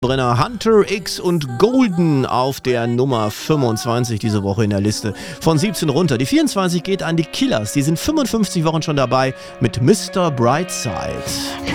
Brenner, Hunter X und Golden auf der Nummer 25 diese Woche in der Liste. Von 17 runter. Die 24 geht an die Killers. Die sind 55 Wochen schon dabei mit Mr. Brightside.